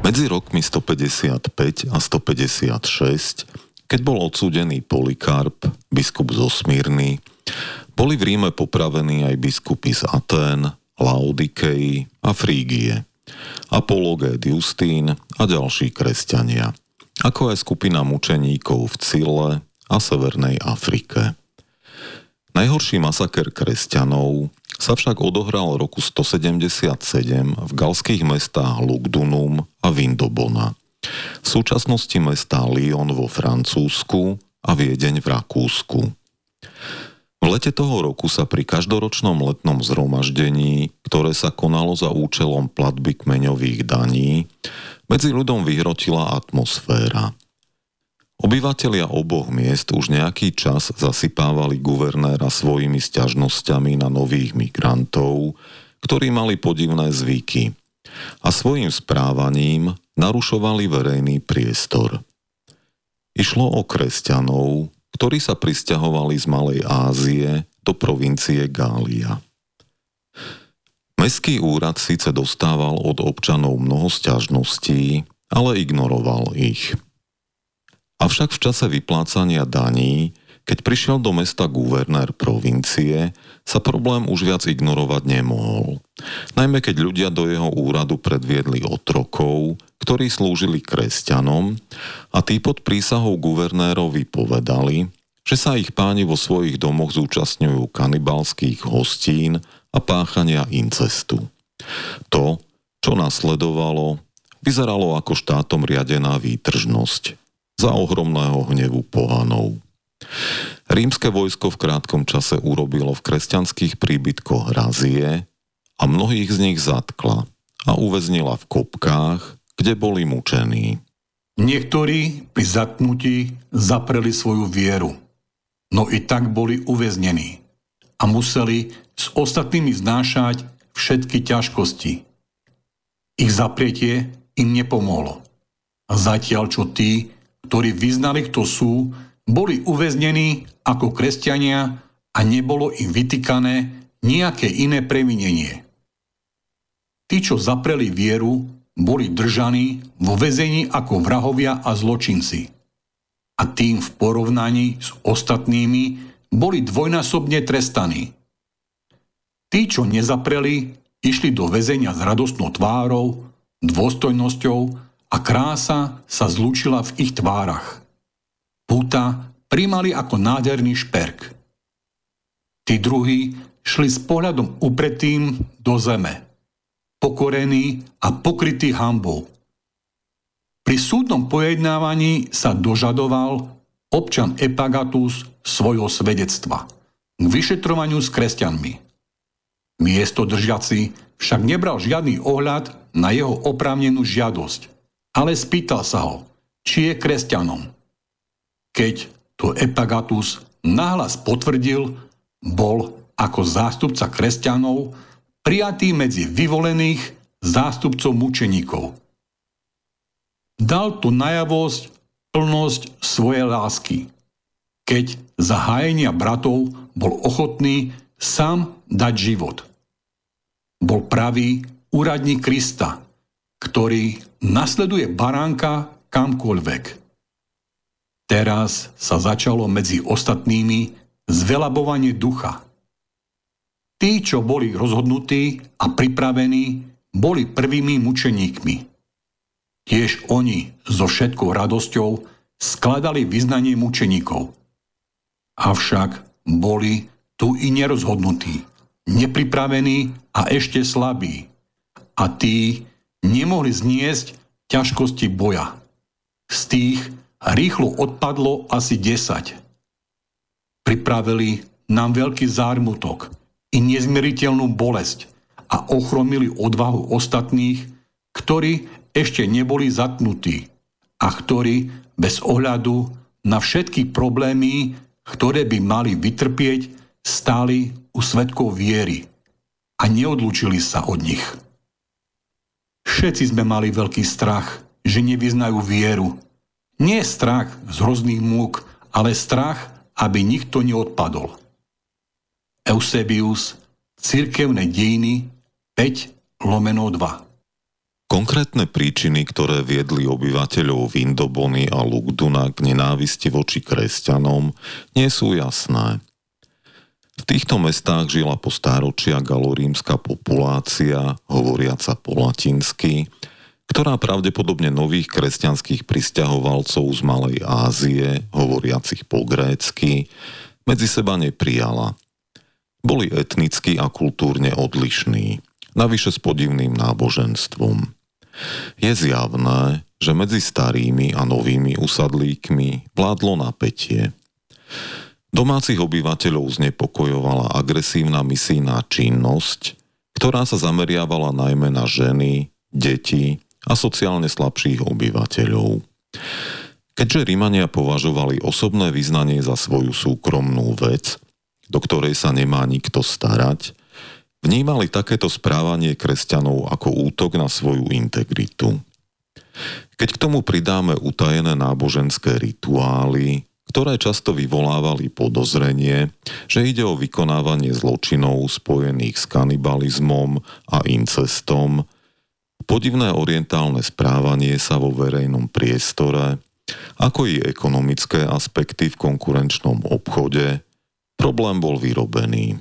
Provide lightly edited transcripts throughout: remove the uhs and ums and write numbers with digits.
Medzi rokmi 155 a 156, keď bol odsúdený Polykarp, biskup zo Smyrny, boli v Ríme popravení aj biskupy z Atén, Laodikei a Frígie, Apologét Justín a ďalší kresťania, ako aj skupina mučeníkov v Cile a Severnej Afrike. Najhorší masaker kresťanov sa však odohral roku 177 v galských mestách Lugdunum a Vindobona, v súčasnosti mestá Lyon vo Francúzsku a Viedeň v Rakúsku. V lete toho roku sa pri každoročnom letnom zhromaždení, ktoré sa konalo za účelom platby kmeňových daní, medzi ľuďom vyhrotila atmosféra. Obyvatelia oboch miest už nejaký čas zasypávali guvernéra svojimi sťažnosťami na nových migrantov, ktorí mali podivné zvyky a svojim správaním narušovali verejný priestor. Išlo o kresťanov, ktorí sa prisťahovali z Malej Ázie do provincie Gália. Mestský úrad síce dostával od občanov mnoho sťažností, ale ignoroval ich. Avšak v čase vyplácania daní, keď prišiel do mesta guvernér provincie, sa problém už viac ignorovať nemohol. Najmä keď ľudia do jeho úradu predviedli otrokov, ktorí slúžili kresťanom, a tí pod prísahou guvernérovi povedali, že sa ich páni vo svojich domoch zúčastňujú kanibalských hostín a páchania incestu. To, čo nasledovalo, vyzeralo ako štátom riadená výtržnosť za ohromného hnevu pohanov. Rímske vojsko v krátkom čase urobilo v kresťanských príbytkoch razie a mnohých z nich zatkla a uväznila v kopkách, kde boli mučení. Niektorí pri zatknutí zapreli svoju vieru, no i tak boli uväznení a museli s ostatnými znášať všetky ťažkosti. Ich zapretie im nepomohlo. Zatiaľ čo tí, ktorí vyznali, kto sú, boli uväznení ako kresťania a nebolo im vytýkané nejaké iné previnenie. Tí, čo zapreli vieru, boli držaní vo väzení ako vrahovia a zločinci. A tým v porovnaní s ostatnými boli dvojnásobne trestaní. Tí, čo nezapreli, išli do väzenia s radostnou tvárou, dôstojnosťou a krása sa zlúčila v ich tvárach. Púta primali ako nádherný šperk. Tí druhí šli s pohľadom upretým do zeme, pokorení a pokrytí hanbou. Pri súdnom pojednávaní sa dožadoval občan Epagatus svojho svedectva k vyšetrovaniu s kresťanmi. Miestodržiaci však nebral žiadny ohľad na jeho oprávnenú žiadosť, ale spýtal sa ho, či je kresťanom. Keď to Epagatus nahlas potvrdil, bol ako zástupca kresťanov prijatý medzi vyvolených zástupcov mučeníkov. Dal tu najavosť plnosť svojej lásky, keď za hájenia bratov bol ochotný sám dať život. Bol pravý úradník Krista, ktorý nasleduje baránka kamkoľvek. Teraz sa začalo medzi ostatnými zvelabovanie ducha. Tí, čo boli rozhodnutí a pripravení, boli prvými mučeníkmi. Tiež oni so všetkou radosťou skladali vyznanie mučeníkov. Avšak boli tu i nerozhodnutí, nepripravení a ešte slabí. A tí nemohli zniesť ťažkosti boja. Z tých rýchlo odpadlo asi 10. Pripravili nám veľký zármutok i nezmieriteľnú bolesť a ochromili odvahu ostatných, ktorí ešte neboli zatknutí a ktorí bez ohľadu na všetky problémy, ktoré by mali vytrpieť, stáli u svedkov viery a neodlúčili sa od nich. Všetci sme mali veľký strach, že nevyznajú vieru. Nie strach z hrozných múk, ale strach, aby nikto neodpadol. Eusebius, Cirkevné dejiny 5/2. Konkrétne príčiny, ktoré viedli obyvateľov Vindobony a Lugduna k nenávisti voči kresťanom, nie sú jasné. V týchto mestách žila po stáročia galorímska populácia, hovoriaca po latinsky, ktorá pravdepodobne nových kresťanských prisťahovalcov z Malej Ázie, hovoriacich po grécky, medzi seba neprijala. Boli etnicky a kultúrne odlišní, navyše s podivným náboženstvom. Je zjavné, že medzi starými a novými usadlíkmi vládlo napätie. Domácich obyvateľov znepokojovala agresívna misijná činnosť, ktorá sa zameriavala najmä na ženy, deti a sociálne slabších obyvateľov. Keďže Rimania považovali osobné vyznanie za svoju súkromnú vec, do ktorej sa nemá nikto starať, vnímali takéto správanie kresťanov ako útok na svoju integritu. Keď k tomu pridáme utajené náboženské rituály, ktoré často vyvolávali podozrenie, že ide o vykonávanie zločinov spojených s kanibalizmom a incestom, podivné orientálne správanie sa vo verejnom priestore, ako i ekonomické aspekty v konkurenčnom obchode, problém bol vyrobený.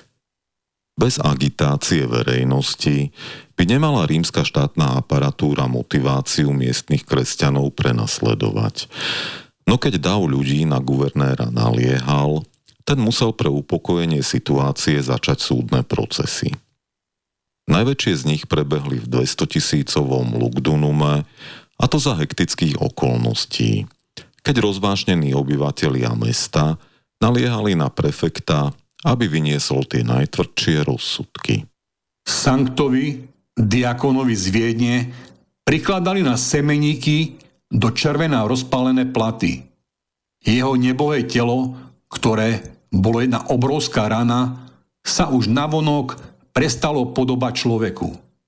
Bez agitácie verejnosti by nemala rímska štátna aparatúra motiváciu miestnych kresťanov prenasledovať. No keď dav ľudí na guvernéra naliehal, ten musel pre upokojenie situácie začať súdne procesy. Najväčšie z nich prebehli v 200-tisícovom Lugdunume, a to za hektických okolností, keď rozvášnení obyvatelia mesta naliehali na prefekta, aby vyniesol tie najtvrdšie rozsudky. Sanktovi, diakonovi z Viedne, prikladali na semeníky do červená rozpálené platy. Jeho nebohé telo, ktoré bolo jedna obrovská rana, sa už navonok prestalo podobať človeku.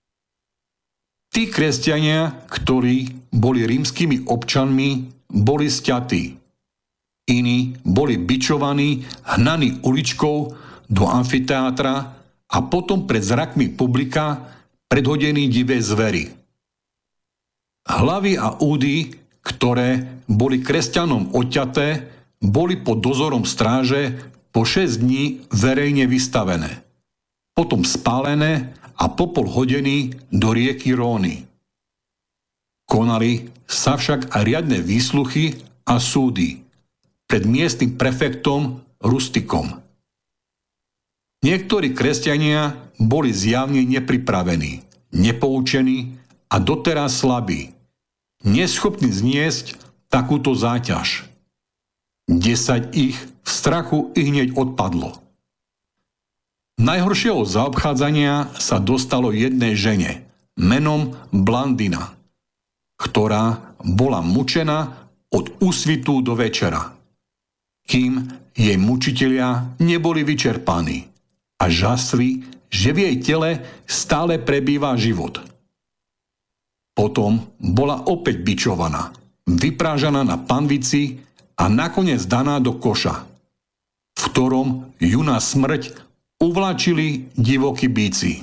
Tí kresťania, ktorí boli rímskymi občanmi, boli sťatí. Iní boli bičovaní, hnaní uličkou do amfiteátra a potom pred zrakmi publika predhodení divé zvery. Hlavy a údy, ktoré boli kresťanom odťaté, boli pod dozorom stráže po 6 dní verejne vystavené. Potom spálené a po pol hodení do rieky Róny. Konali sa však aj riadne výsluchy a súdy pred miestnym prefektom Rustikom. Niektorí kresťania boli zjavne nepripravení, nepoučení a doteraz slabí, neschopní zniesť takúto záťaž. 10 ich v strachu ihneď odpadlo. Najhoršieho zaobchádzania sa dostalo jednej žene, menom Blandina, ktorá bola mučená od úsvitu do večera, kým jej mučitelia neboli vyčerpaní a žasli, že v jej tele stále prebýva život. Potom bola opäť bičovaná, vyprážaná na panvici a nakoniec daná do koša, v ktorom ju na smrť uvlačili divokí bíci.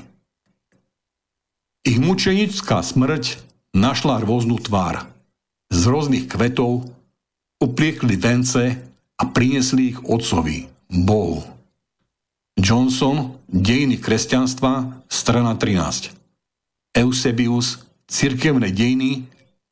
Ich mučenická smrť našla rôznu tvár. Z rôznych kvetov upliekli vence a priniesli ich otcovi, Bohu. Johnson, Dejiny kresťanstva, strana 13. Eusebius, Cirkevné dejiny,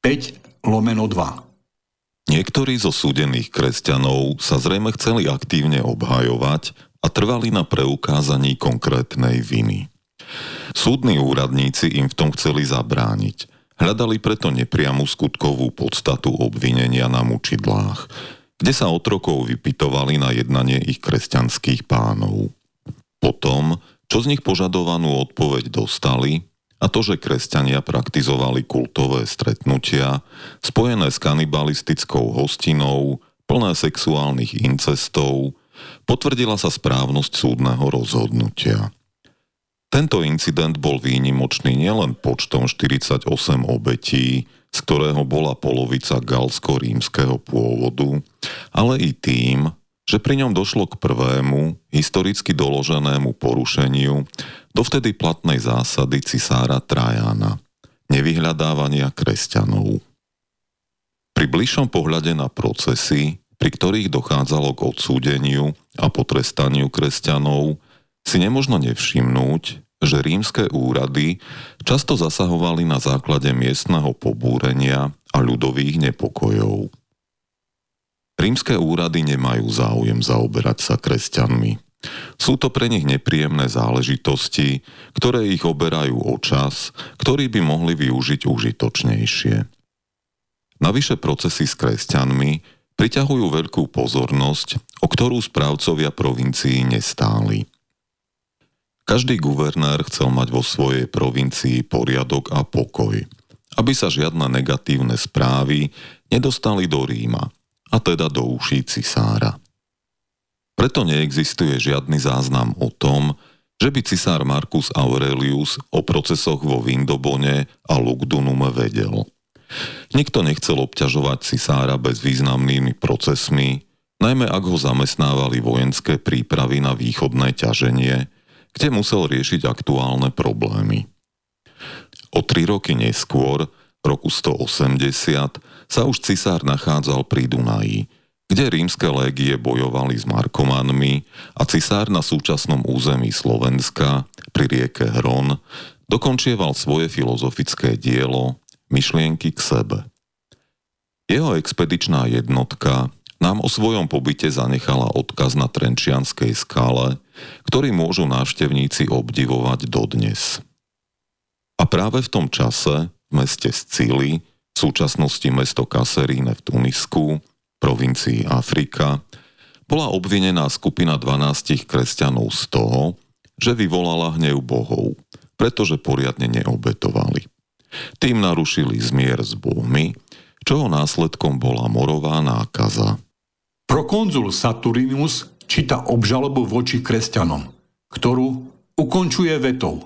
5/2. Niektorí zo súdených kresťanov sa zrejme chceli aktívne obhajovať a trvali na preukázaní konkrétnej viny. Súdni úradníci im v tom chceli zabrániť. Hľadali preto nepriamu skutkovú podstatu obvinenia na mučidlách, kde sa otrokov vypytovali na jednanie ich kresťanských pánov. Potom, čo z nich požadovanú odpoveď dostali, a to, že kresťania praktizovali kultové stretnutia, spojené s kanibalistickou hostinou, plné sexuálnych incestov, potvrdila sa správnosť súdneho rozhodnutia. Tento incident bol výnimočný nielen počtom 48 obetí, z ktorého bola polovica galsko-rímskeho pôvodu, ale i tým, že pri ňom došlo k prvému, historicky doloženému porušeniu dovtedy platnej zásady cisára Trajana. nevyhľadávania kresťanov. Pri bližšom pohľade na procesy, pri ktorých dochádzalo k odsúdeniu a potrestaniu kresťanov, si nemožno nevšimnúť, že rímske úrady často zasahovali na základe miestneho pobúrenia a ľudových nepokojov. Rímske úrady nemajú záujem zaoberať sa kresťanmi. Sú to pre nich nepríjemné záležitosti, ktoré ich oberajú o čas, ktorý by mohli využiť užitočnejšie. Navyše procesy s kresťanmi priťahujú veľkú pozornosť, o ktorú správcovia provincií nestáli. Každý guvernér chcel mať vo svojej provincii poriadok a pokoj, aby sa žiadne negatívne správy nedostali do Ríma, a teda do uší cisára. Preto neexistuje žiadny záznam o tom, že by cisár Marcus Aurelius o procesoch vo Vindobone a Lugdunume vedel. Nikto nechcel obťažovať cisára bezvýznamnými procesmi, najmä ak ho zamestnávali vojenské prípravy na východné ťaženie, kde musel riešiť aktuálne problémy. O 3 roky neskôr, v roku 180, sa už cisár nachádzal pri Dunaji, kde rímske légie bojovali s Markomanmi a cisár na súčasnom území Slovenska pri rieke Hron dokončieval svoje filozofické dielo Myšlienky k sebe. Jeho expedičná jednotka nám o svojom pobyte zanechala odkaz na Trenčianskej skále, ktorý môžu návštevníci obdivovať dodnes. A práve v tom čase v meste Scili, v súčasnosti mesto Kasserine v Tunisku, provincii Afrika, bola obvinená skupina 12 kresťanov z toho, že vyvolala hnev bohov, pretože poriadne neobetovali. Tým narušili zmier s bohmi, čoho následkom bola morová nákaza. Prokonzul Saturninus číta obžalobu voči kresťanom, ktorú ukončuje vetou.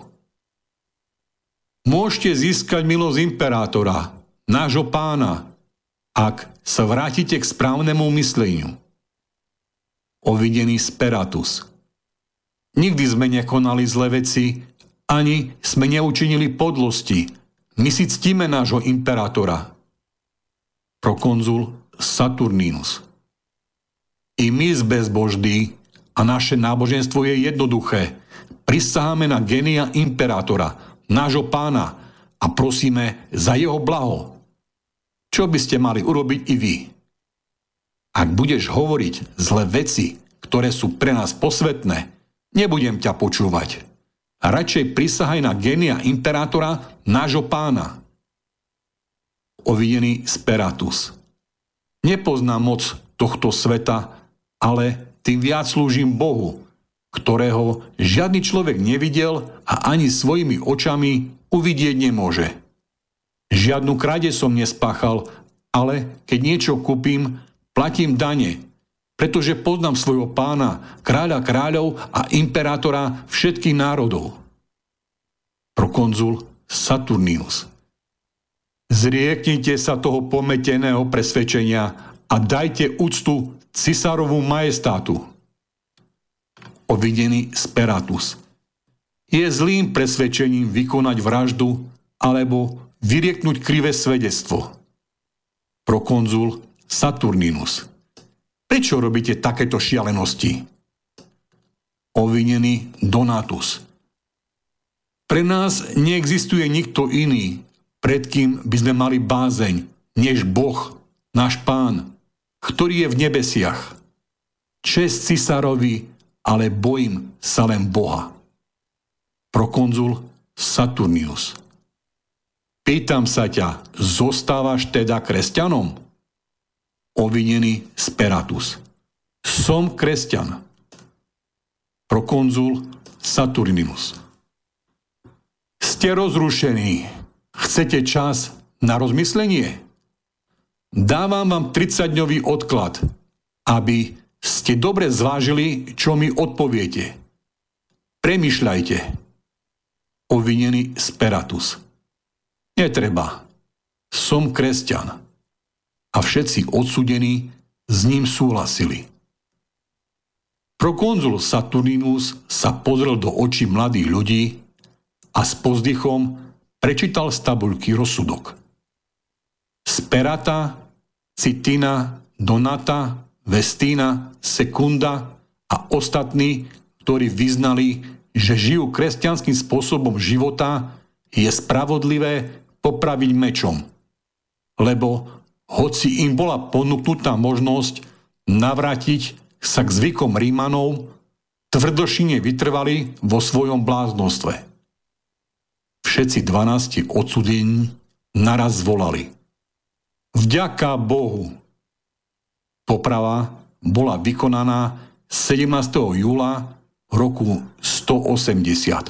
Môžete získať milosť imperátora, nášho pána, ak sa vrátite k správnemu mysleniu. Ovidený Speratus. Nikdy sme nekonali zlé veci, ani sme neučinili podlosti. My si ctíme nášho imperátora. Prokonzul Saturninus. I my bezbožní a naše náboženstvo je jednoduché. Prisaháme na génia imperátora, nášho pána a prosíme za jeho blaho. Čo by ste mali urobiť i vy? Ak budeš hovoriť zlé veci, ktoré sú pre nás posvetné, nebudem ťa počúvať. A radšej prisahaj na génia imperátora, nášho pána. Ovidený Speratus. Nepoznám moc tohto sveta, ale tým viac slúžim Bohu, ktorého žiadny človek nevidel a ani svojimi očami uvidieť nemôže. Žiadnu krade som nespáchal, ale keď niečo kúpim, platím dane, pretože poznám svojho pána, kráľa kráľov a imperátora všetkých národov. Prokonzul Saturninus. Zrieknite sa toho pometeného presvedčenia a dajte úctu cisárovú majestátu. Ovidený Speratus. Je zlým presvedčením vykonať vraždu alebo vyrieknúť krivé svedectvo. Prokonzul Saturninus. Prečo robíte takéto šialenosti? Ovinený Donatus. Pre nás neexistuje nikto iný, pred kým by sme mali bázeň, než Boh, náš Pán, ktorý je v nebesiach. Česť cisárovi, ale bojím sa len Boha. Prokonzul Saturninus. Pýtam sa ťa, zostávaš teda kresťanom? Ovinený Speratus. Som kresťan. Prokonzul Saturninus. Ste rozrušení. Chcete čas na rozmyslenie? Dávam vám 30-dňový odklad, aby ste dobre zvážili, čo mi odpoviete. Premýšľajte. Ovinený Speratus. Netreba. Som kresťan. A všetci odsúdení s ním súhlasili. Prokonzul Saturninus sa pozrel do očí mladých ľudí a s povzdychom prečítal z tabuľky rozsudok. Sperata, Citina, Donata, Vestína, Sekunda a ostatní, ktorí vyznali, že žijú kresťanským spôsobom života, je spravodlivé popraviť mečom. Lebo hoci im bola ponúknutá možnosť navrátiť sa k zvykom Rímanov, tvrdošine vytrvali vo svojom bláznostve. Všetci 12 odsúdení naraz volali: Vďaka Bohu! Poprava bola vykonaná 17. júla roku 180.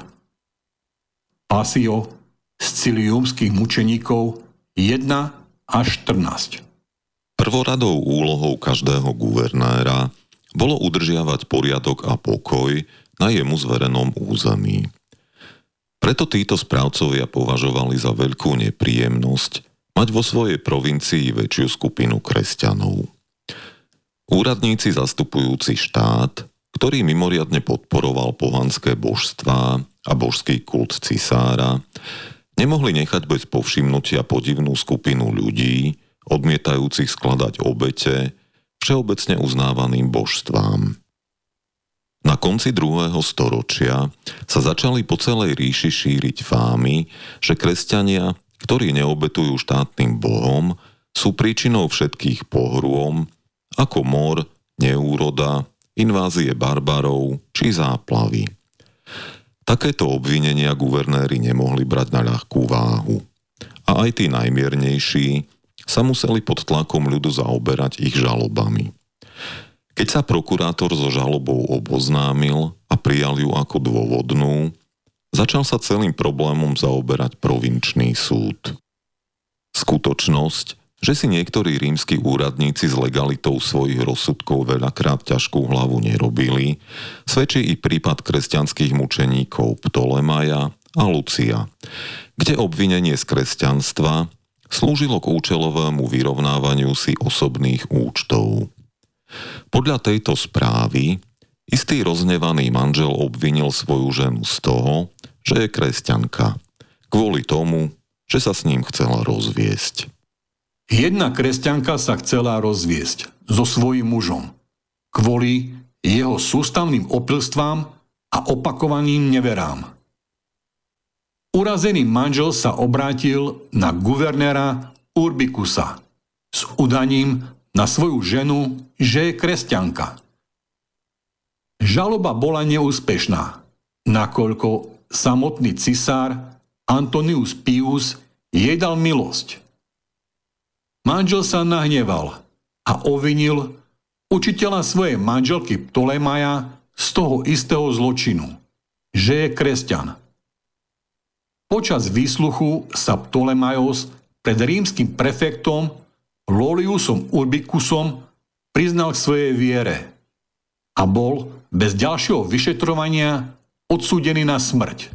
Pasio z ciliumských mučeníkov 1 až 14. Prvoradou úlohou každého guvernéra bolo udržiavať poriadok a pokoj na jemu zverenom území. Preto títo správcovia považovali za veľkú nepríjemnosť mať vo svojej provincii väčšiu skupinu kresťanov. Úradníci zastupujúci štát, ktorý mimoriadne podporoval pohanské božstvá a božský kult cisára, nemohli nechať bez povšimnutia podivnú skupinu ľudí, odmietajúcich skladať obete všeobecne uznávaným božstvám. Na konci 2. storočia sa začali po celej ríši šíriť fámy, že kresťania, ktorí neobetujú štátnym bohom, sú príčinou všetkých pohrôm, ako mor, neúroda, invázie barbarov či záplavy. Takéto obvinenia guvernéri nemohli brať na ľahkú váhu. A aj tí najmiernejší sa museli pod tlakom ľudu zaoberať ich žalobami. Keď sa prokurátor so žalobou oboznámil a prijal ju ako dôvodnú, začal sa celým problémom zaoberať provinčný súd. Skutočnosť, že si niektorí rímski úradníci s legalitou svojich rozsudkov veľakrát ťažkú hlavu nerobili, svedčí i prípad kresťanských mučeníkov Ptolemaja a Lucia, kde obvinenie z kresťanstva slúžilo k účelovému vyrovnávaniu si osobných účtov. Podľa tejto správy istý rozhnevaný manžel obvinil svoju ženu z toho, že je kresťanka, kvôli tomu, že sa s ním chcela rozviesť. Jedna kresťanka sa chcela rozviesť so svojím mužom kvôli jeho sústavným opilstvám a opakovaným neverám. Urazený manžel sa obrátil na guvernéra Urbikusa s udaním na svoju ženu, že je kresťanka. Žaloba bola neúspešná, nakoľko samotný cisár Antonius Pius jej dal milosť. Manžel sa nahneval a obvinil učiteľa svojej manželky Ptolemaja z toho istého zločinu, že je kresťan. Počas výsluchu sa Ptolemaios pred rímskym prefektom Lolliusom Urbikusom priznal k svojej viere a bol bez ďalšieho vyšetrovania odsúdený na smrť.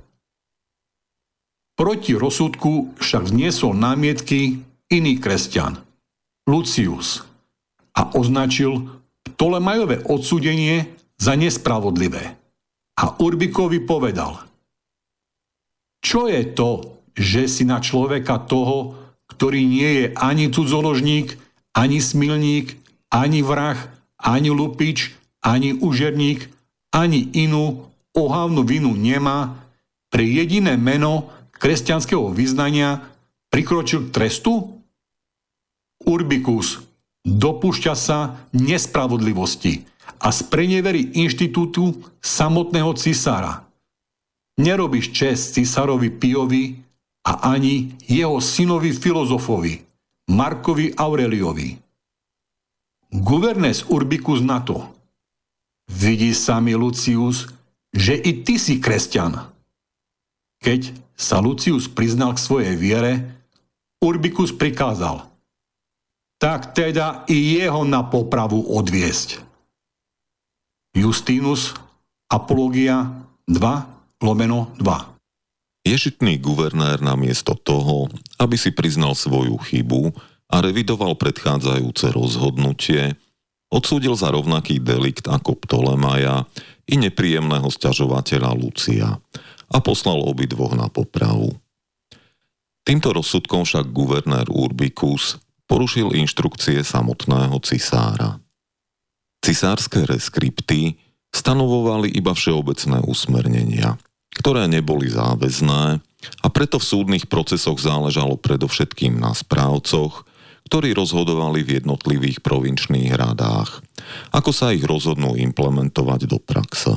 Proti rozsudku však vzniesol námietky iný kresťan, Lucius, a označil Ptolemajové odsúdenie za nespravodlivé. A Urbikovi povedal: Čo je to, že si na človeka toho, ktorý nie je ani cudzoložník, ani smilník, ani vrah, ani lupič, ani užerník, ani inú ohavnú vinu nemá, pre jediné meno kresťanského vyznania prikročil k trestu? Urbikus dopúšťa sa nespravodlivosti a spreneverí inštitútu samotného cisára. Nerobíš česť cisárovi Piovi a ani jeho synovi filozofovi, Markovi Aureliovi. Guvernes Urbicus na to: Vidí sa mi, Lucius, že i ty si kresťan. Keď sa Lucius priznal k svojej viere, Urbicus prikázal: Tak teda i jeho na popravu odviesť. Justinus, Apologia 2/2. Ješitný guvernér namiesto toho, aby si priznal svoju chybu a revidoval predchádzajúce rozhodnutie, odsúdil za rovnaký delikt ako Ptolemaja i nepríjemného sťažovateľa Lucia a poslal obidvoch na popravu. Týmto rozsudkom však guvernér Urbicus porušil inštrukcie samotného cisára. Cisárske reskripty stanovovali iba všeobecné usmernenia, ktoré neboli záväzné a preto v súdnych procesoch záležalo predovšetkým na správcoch, ktorí rozhodovali v jednotlivých provinčných radách, ako sa ich rozhodnú implementovať do praxe.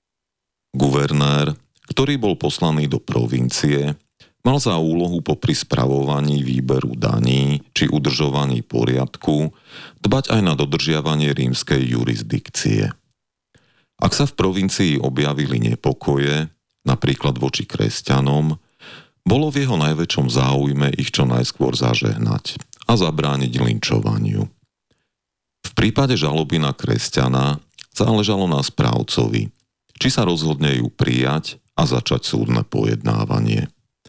Guvernér, ktorý bol poslaný do provincie, mal za úlohu popri spravovaní výberu daní či udržovaní poriadku dbať aj na dodržiavanie rímskej jurisdikcie. Ak sa v provincii objavili nepokoje, napríklad voči kresťanom, bolo v jeho najväčšom záujme ich čo najskôr zažehnať a zabrániť linčovaniu. V prípade žaloby na kresťana záležalo na správcovi, či sa rozhodne ju prijať a začať súdne pojednávanie.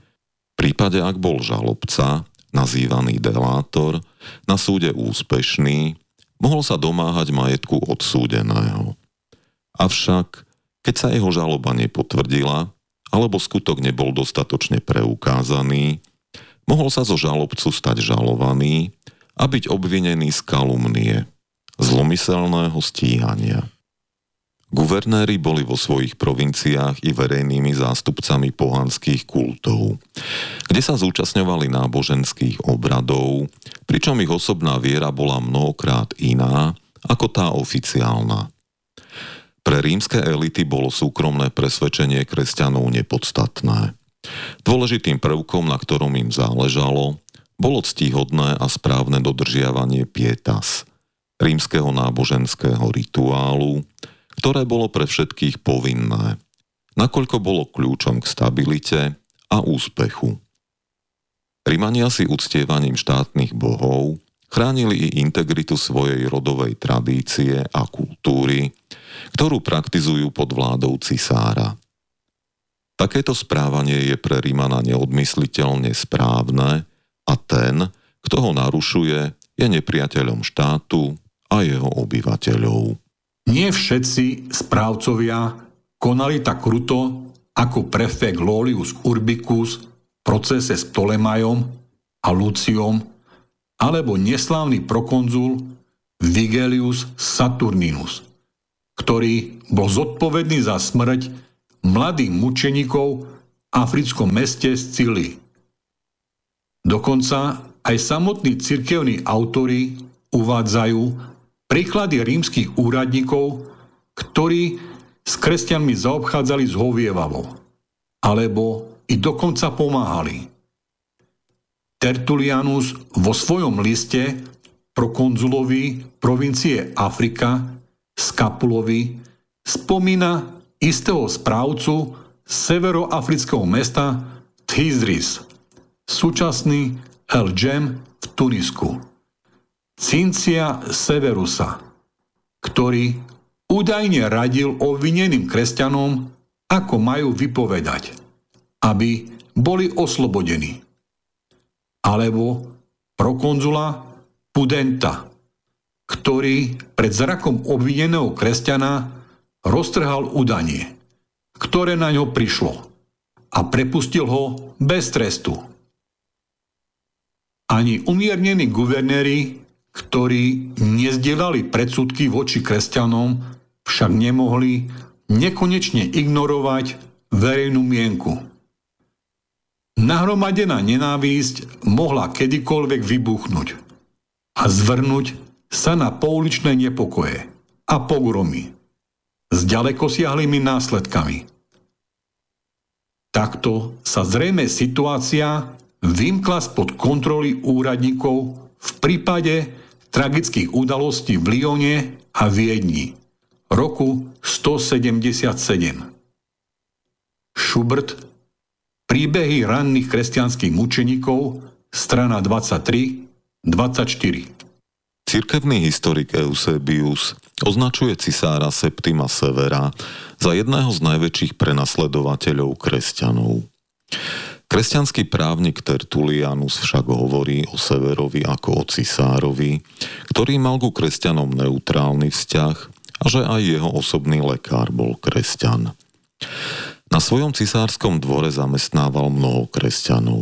V prípade, ak bol žalobca, nazývaný delátor, na súde úspešný, mohol sa domáhať majetku odsúdeného. Avšak, keď sa jeho žaloba nepotvrdila, alebo skutok nebol dostatočne preukázaný, mohol sa zo žalobcu stať žalovaný a byť obvinený z kalumnie, zlomyselného stíhania. Guvernéri boli vo svojich provinciách i verejnými zástupcami pohanských kultov, kde sa zúčastňovali náboženských obradov, pričom ich osobná viera bola mnohokrát iná ako tá oficiálna. Pre rímske elity bolo súkromné presvedčenie kresťanov nepodstatné. Dôležitým prvkom, na ktorom im záležalo, bolo ctihodné a správne dodržiavanie pietas, rímskeho náboženského rituálu, ktoré bolo pre všetkých povinné, nakoľko bolo kľúčom k stabilite a úspechu. Rimania si uctievaním štátnych bohov chránili i integritu svojej rodovej tradície a kultúry, ktorú praktizujú pod vládou cisára. Takéto správanie je pre Rimana neodmysliteľne správne a ten, kto ho narušuje, je nepriateľom štátu a jeho obyvateľov. Nie všetci správcovia konali tak kruto ako prefekt Lollius Urbicus v procese s Ptolemajom a Luciom alebo neslávny prokonzul Vigelius Saturninus, ktorý bol zodpovedný za smrť mladých mučeníkov v africkom meste Scilii. Dokonca aj samotní cirkevní autori uvádzajú príklady rímskych úradníkov, ktorí s kresťanmi zaobchádzali zhovievavo, alebo i dokonca pomáhali. Tertulianus vo svojom liste prokonzulovi provincie Afrika Scapulovi spomína istého správcu severoafrického mesta Tizris, súčasný El Djem v Tunisku, Cincia Severusa, ktorý údajne radil obvineným kresťanom, ako majú vypovedať, aby boli oslobodení. Alebo prokonzula Pudenta, ktorý pred zrakom obvineného kresťana roztrhal udanie, ktoré na ňo prišlo a prepustil ho bez trestu. Ani umiernení guvernéri, ktorí nezdieľali predsudky voči kresťanom, však nemohli nekonečne ignorovať verejnú mienku. Nahromadená nenávisť mohla kedykoľvek vybuchnúť a zvrnúť sa na pouličné nepokoje a pogromy s ďalekosiahlými následkami. Takto sa zrejme situácia vymkla spod kontroly úradníkov v prípade tragických udalostí v Lyone a Viedni roku 177. Schubert, Príbehy ranných kresťanských mučeníkov, strana 23-24. Cirkevný historik Eusebius označuje cisára Septima Severa za jedného z najväčších prenasledovateľov kresťanov. Kresťanský právnik Tertulianus však hovorí o Severovi ako o cisárovi, ktorý mal ku kresťanom neutrálny vzťah a že aj jeho osobný lekár bol kresťan. Na svojom cisárskom dvore zamestnával mnoho kresťanov.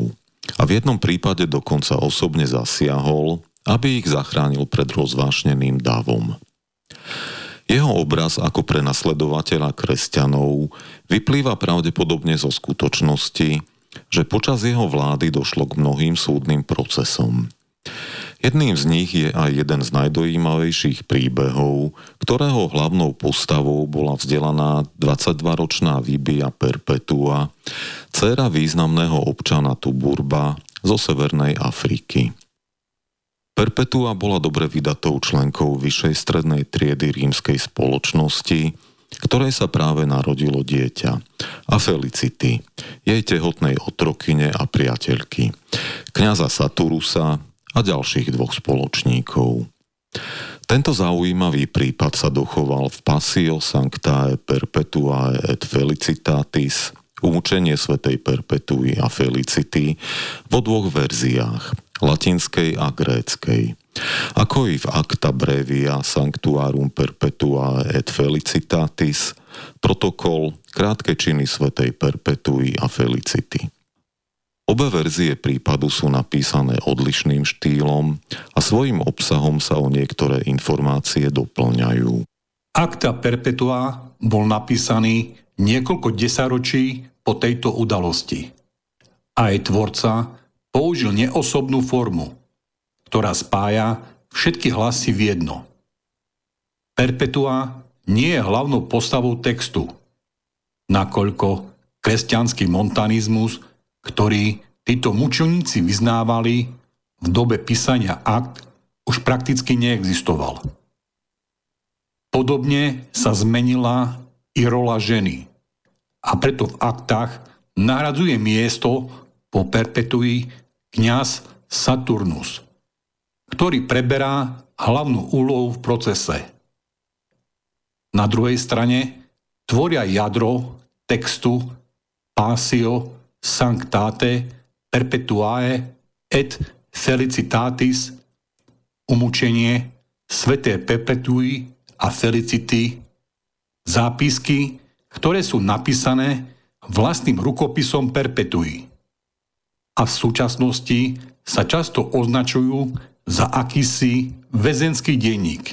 a v jednom prípade dokonca osobne zasiahol, aby ich zachránil pred rozvášneným davom. Jeho obraz ako prenasledovateľa kresťanov vyplýva pravdepodobne zo skutočnosti, že počas jeho vlády došlo k mnohým súdnym procesom. Jedným z nich je aj jeden z najdojímavejších príbehov, ktorého hlavnou postavou bola vzdelaná 22-ročná Vibia Perpetua, dcéra významného občana Tuburba zo Severnej Afriky. Perpetua bola dobre vydatou členkou vyššej strednej triedy rímskej spoločnosti, ktorej sa práve narodilo dieťa, a Felicity, jej tehotnej otrokyne a priateľky, kňaza Saturusa a ďalších dvoch spoločníkov. Tento zaujímavý prípad sa dochoval v Passio Sanctae Perpetuae et Felicitatis, umúčenie svätej Perpetui a Felicity, vo dvoch verziách, latinskej a gréckej, ako i v Acta Brevia Sanctuarum Perpetuae et Felicitatis, protokol krátke činy svätej Perpetui a Felicity. Obe verzie prípadu sú napísané odlišným štýlom a svojím obsahom sa o niektoré informácie doplňajú. Acta Perpetua bol napísaný niekoľko desaťročí po tejto udalosti. Aj tvorca použil neosobnú formu, ktorá spája všetky hlasy v jedno. Perpetua nie je hlavnou postavou textu, nakoľko kresťanský montanizmus, ktorý títo mučeníci vyznávali v dobe písania akt, už prakticky neexistoval. Podobne sa zmenila i rola ženy a preto v aktách nahradzuje miesto po Perpetui kňaz Saturnus, ktorý preberá hlavnú úlohu v procese. Na druhej strane tvoria jadro textu Passio Sanctae Perpetuae et Felicitatis, umúčenie svätej Perpetui a Felicity, zápisky, ktoré sú napísané vlastným rukopisom Perpetui a v súčasnosti sa často označujú za akýsi väzenský denník.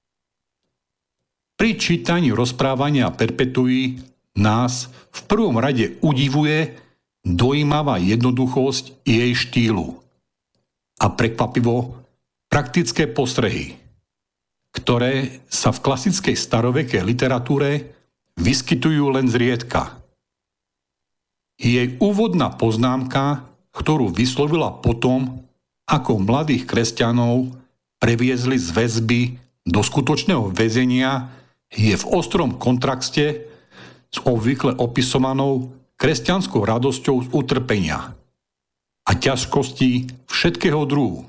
Pri čítaní rozprávania Perpetui nás v prvom rade udivuje dojímavá jednoduchosť jej štýlu a prekvapivo praktické postrehy, ktoré sa v klasickej starovekej literatúre vyskytujú len zriedka. Jej úvodná poznámka, ktorú vyslovila potom, ako mladých kresťanov previezli z väzby do skutočného väzenia, je v ostrom kontraste s obvykle opisovanou kresťanskou radosťou z utrpenia a ťažkostí všetkého druhu.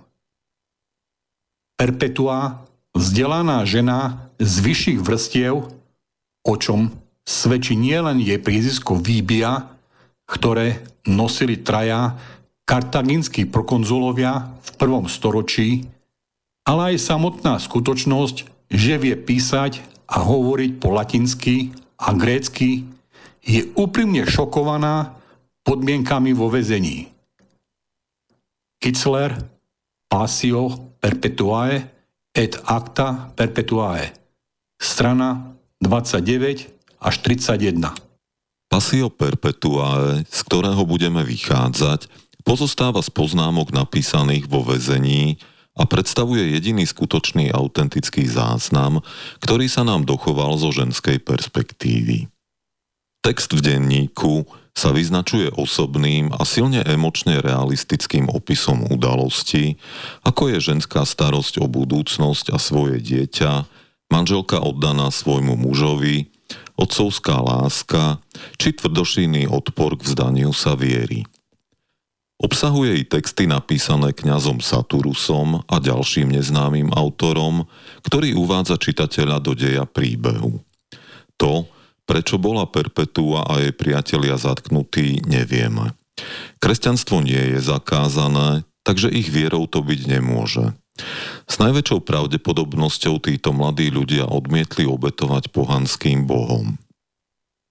Perpetua, vzdelaná žena z vyšších vrstiev, o čom svedčí nielen jej prízvisko Vibia, ktoré nosili traja kartagínski prokonzulovia v 1. storočí, ale aj samotná skutočnosť, že vie písať a hovoriť po latinsky a grécky, je úprimne šokovaná podmienkami vo väzení. Kitzler, Passio Perpetuae et Acta Perpetuae, strana 29 až 31. Passio Perpetuae, z ktorého budeme vychádzať, pozostáva z poznámok napísaných vo väzení a predstavuje jediný skutočný autentický záznam, ktorý sa nám dochoval zo ženskej perspektívy. Text v denníku sa vyznačuje osobným a silne emočne realistickým opisom udalosti, ako je ženská starosť o budúcnosť a svoje dieťa, manželka oddaná svojmu mužovi, otcovská láska či tvrdošíjny odpor k vzdaniu sa viery. Obsahuje i texty napísané kňazom Saturusom a ďalším neznámym autorom, ktorý uvádza čitateľa do deja príbehu. To, prečo bola Perpetua a jej priatelia zatknutí, nevieme. Kresťanstvo nie je zakázané, takže ich vierou to byť nemôže. S najväčšou pravdepodobnosťou títo mladí ľudia odmietli obetovať pohanským bohom.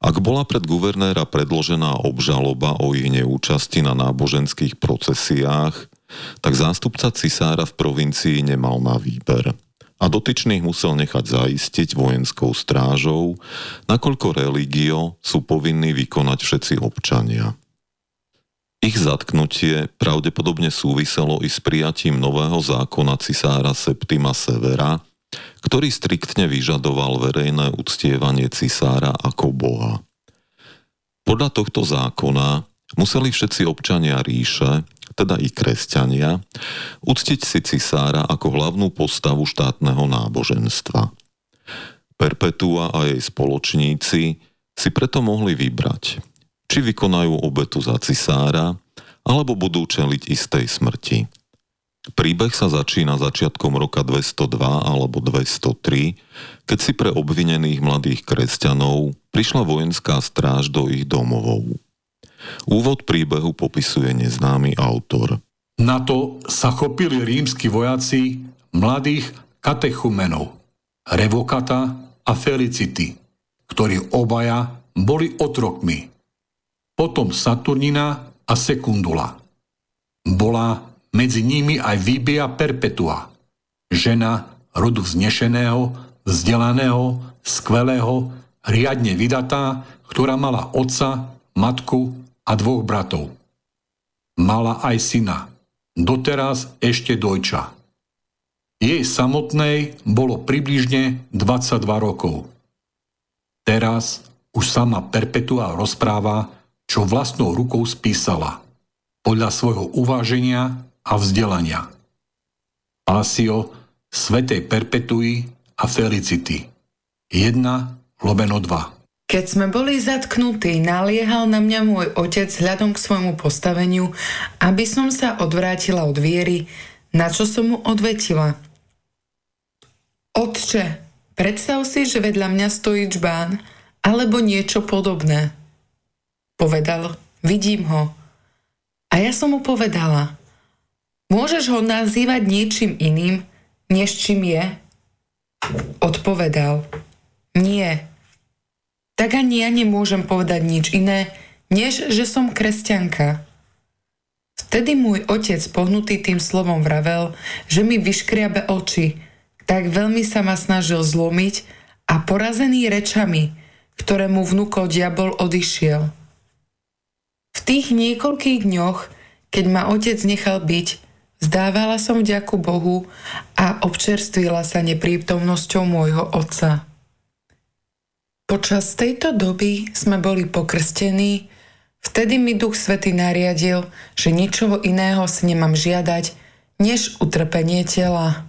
Ak bola pred guvernéra predložená obžaloba o ich neúčasti na náboženských procesiách, tak zástupca cisára v provincii nemal na výber a dotyčných musel nechať zaistiť vojenskou strážou, nakoľko religio sú povinní vykonať všetci občania. Ich zatknutie pravdepodobne súviselo i s prijatím nového zákona cisára Septima Severa, ktorý striktne vyžadoval verejné uctievanie cisára ako boha. Podľa tohto zákona museli všetci občania ríše, teda i kresťania, uctiť si cisára ako hlavnú postavu štátneho náboženstva. Perpetua a jej spoločníci si preto mohli vybrať, či vykonajú obetu za cisára, alebo budú čeliť istej smrti. Príbeh sa začína začiatkom roka 202 alebo 203, keď si pre obvinených mladých kresťanov prišla vojenská stráž do ich domovov. Úvod príbehu popisuje neznámy autor. Na to sa chopili rímski vojaci mladých katechumenov, Revokata a Felicity, ktorí obaja boli otrokmi. Potom Saturnina a Sekundula. Bola medzi nimi aj Vibia Perpetua, žena rodu vznešeného, vzdelaného, skvelého, riadne vydatá, ktorá mala otca, matku a 2 bratov. Mala aj syna, doteraz ešte dojča. Jej samotnej bolo približne 22 rokov. Teraz už sama Perpetua rozpráva, čo vlastnou rukou spísala, podľa svojho uváženia a vzdelania. Pásio svätej Perpetui a Felicity 1/2. Keď sme boli zatknutí, naliehal na mňa môj otec vzhľadom k svojmu postaveniu, aby som sa odvrátila od viery, na čo som mu odvetila. Otče, predstav si, že vedľa mňa stojí džbán, alebo niečo podobné. Povedal, vidím ho. A ja som mu povedala, môžeš ho nazývať niečím iným, než čím je? Odpovedal, nie. Tak ani ja nemôžem povedať nič iné, než že som kresťanka. Vtedy môj otec, pohnutý tým slovom, vravel, že mi vyškriabe oči, tak veľmi sa ma snažil zlomiť a porazený rečami, ktoré mu vnúkol diabol, odišiel. V tých niekoľkých dňoch, keď ma otec nechal byť, vzdávala som vďaku Bohu a občerstvila sa neprítomnosťou môjho otca. Počas tejto doby sme boli pokrstení, vtedy mi Duch Svätý nariadil, že ničoho iného si nemám žiadať, než utrpenie tela.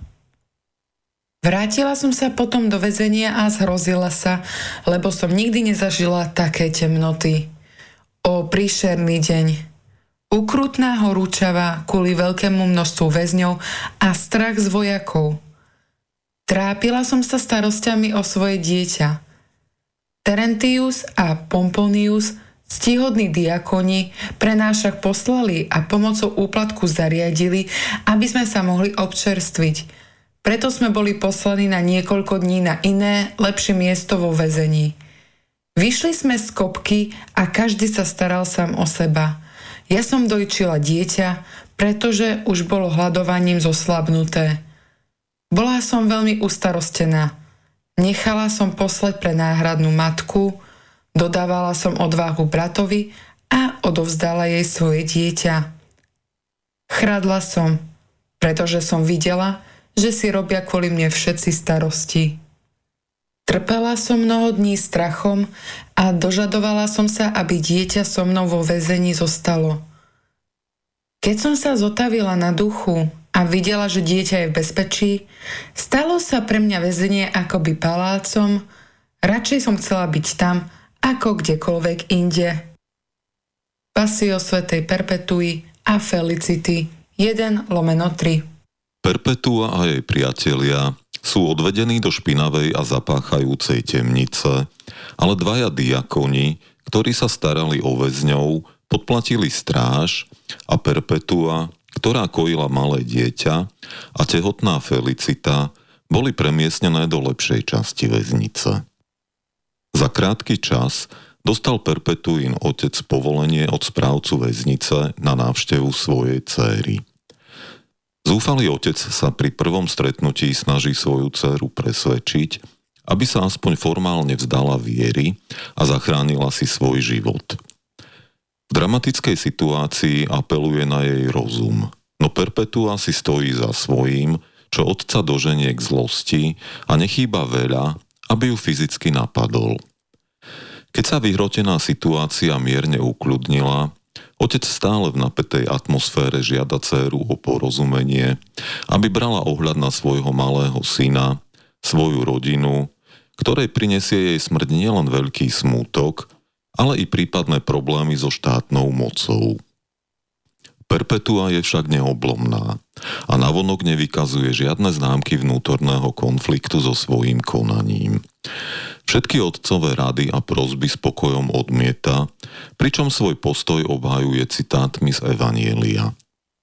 Vrátila som sa potom do väzenia a zhrozila sa, lebo som nikdy nezažila také temnoty. O príšerný deň. Ukrutná horúčava kvôli veľkému množstvu väzňov a strach z vojakov. Trápila som sa starosťami o svoje dieťa. Terentius a Pomponius, ctihodní diakoni, pre nás však poslali a pomocou úplatku zariadili, aby sme sa mohli občerstviť. Preto sme boli poslaní na niekoľko dní na iné, lepšie miesto vo väzení. Vyšli sme z kopky a každý sa staral sám o seba. Ja som dojčila dieťa, pretože už bolo hladovaním zoslabnuté. Bola som veľmi ustarostená. Nechala som poslať pre náhradnú matku, dodávala som odvahu bratovi a odovzdala jej svoje dieťa. Chradla som, pretože som videla, že si robia kvôli mne všetci starosti. Trpela som mnoho dní strachom a dožadovala som sa, aby dieťa so mnou vo väzení zostalo. Keď som sa zotavila na duchu a videla, že dieťa je v bezpečí, stalo sa pre mňa väzenie akoby palácom, radšej som chcela byť tam, ako kdekoľvek inde. Pásio svätej Perpetui a Felicity 1/3. Perpetua a jej priatelia sú odvedení do špinavej a zapáchajúcej temnice, ale 2 diakoni, ktorí sa starali o väzňov, podplatili stráž a Perpetua, ktorá kojila malé dieťa, a tehotná Felicita boli premiestnené do lepšej časti väznice. Za krátky čas dostal Perpetuín otec povolenie od správcu väznice na návštevu svojej céry. Zúfalý otec sa pri prvom stretnutí snaží svoju dcéru presvedčiť, aby sa aspoň formálne vzdala viery a zachránila si svoj život. V dramatickej situácii apeluje na jej rozum, no Perpetua si stojí za svojím, čo otca doženie k zlosti a nechýba veľa, aby ju fyzicky napadol. Keď sa vyhrotená situácia mierne ukľudnila, otec stále v napätej atmosfére žiada dcéru o porozumenie, aby brala ohľad na svojho malého syna, svoju rodinu, ktorej prinesie jej smrť nielen veľký smútok, ale i prípadné problémy so štátnou mocou. Perpetua je však neoblomná a navonok nevykazuje žiadne známky vnútorného konfliktu so svojím konaním. Všetky otcové rady a prosby s pokojom odmieta, pričom svoj postoj obhajuje citátmi z Evanielia.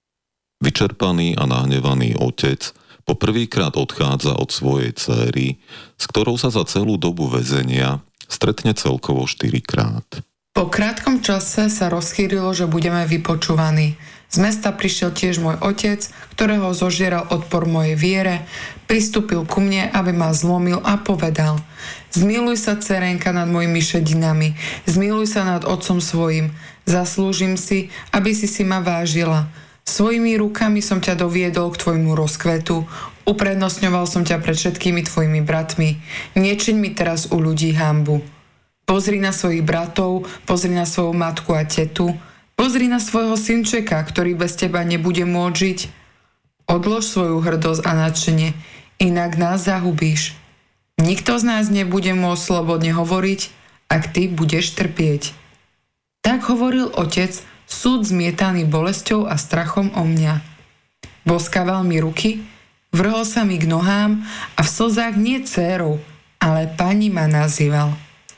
Vyčerpaný a nahnevaný otec poprvýkrát odchádza od svojej céry, s ktorou sa za celú dobu väzenia stretne celkovo 4-krát. Po krátkom čase sa rozchýrilo, že budeme vypočúvaní. Z mesta prišiel tiež môj otec, ktorého zožieral odpor mojej viere, pristúpil ku mne, aby ma zlomil a povedal: Zmiluj sa, dcerenka, nad mojimi šedinami, zmiluj sa nad otcom svojim, zaslúžim si, aby si ma vážila. Svojimi rukami som ťa doviedol k tvojmu rozkvetu, uprednostňoval som ťa pred všetkými tvojimi bratmi, nečiň mi teraz u ľudí hanbu. Pozri na svojich bratov, pozri na svoju matku a tetu, pozri na svojho synčeka, ktorý bez teba nebude môcť žiť. Odlož svoju hrdosť a nadšenie, inak nás zahubíš. Nikto z nás nebude môcť slobodne hovoriť, ak ty budeš trpieť. Tak hovoril otec, súd zmietaný bolesťou a strachom o mňa. Boskával mi ruky, vrhol sa mi k nohám a v slzách nie dcérou, ale pani ma nazýval.